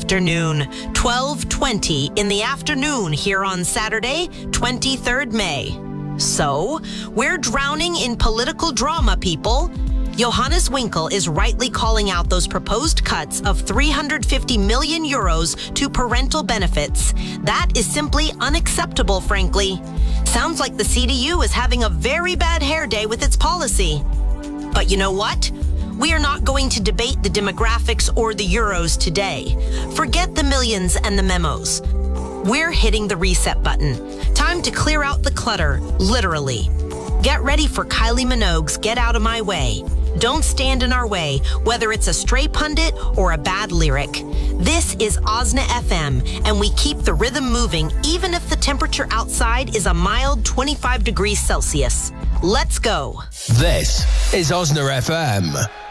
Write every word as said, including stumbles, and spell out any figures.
afternoon. twelve twenty in the afternoon here on Saturday, twenty-third May. So, we're drowning in political drama, people. Johannes Winkel is rightly calling out those proposed cuts of three hundred fifty million euros to parental benefits. That is simply unacceptable, frankly. Sounds like the C D U is having a very bad hair day with its policy. But you know what? We are not going to debate the demographics or the euros today. Forget the millions and the memos. We're hitting the reset button. Time to clear out the clutter, literally. Get ready for Kylie Minogue's Get Out of My Way. Don't stand in our way, whether it's a stray pundit or a bad lyric. This is Osna F M, and we keep the rhythm moving even if the temperature outside is a mild twenty-five degrees Celsius. Let's go. This is Osna F M.